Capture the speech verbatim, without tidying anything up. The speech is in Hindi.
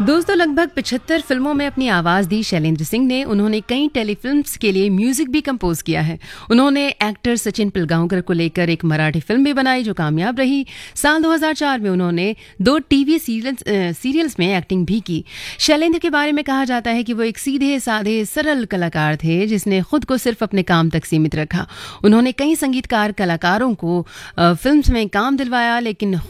दोस्तों, लगभग पचहत्तर फिल्मों में अपनी आवाज दी शैलेंद्र सिंह ने। उन्होंने कई टेलीफिल्म्स के लिए म्यूजिक भी कंपोज किया है। उन्होंने एक्टर सचिन पिलगांवकर को लेकर एक मराठी फिल्म भी बनाई जो कामयाब रही। साल दो हज़ार चार में उन्होंने दो टीवी सीरियल्स सीरियल्स में एक्टिंग भी की। शैलेंद्र के बारे में कहा जाता है कि वो एक सीधे साधे सरल कलाकार थे जिसने खुद को सिर्फ अपने काम तक सीमित रखा। उन्होंने कई संगीतकार कलाकारों को फिल्म्स में काम दिलवाया, लेकिन